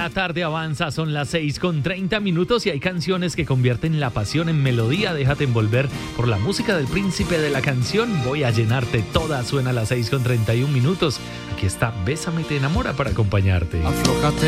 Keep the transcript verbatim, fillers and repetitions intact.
La tarde avanza, son las seis con treinta minutos y hay canciones que convierten la pasión en melodía. Déjate envolver por la música del príncipe de la canción. Voy a llenarte toda. Suena a las seis con treinta y un minutos. Aquí está Bésame te enamora para acompañarte. Aflójate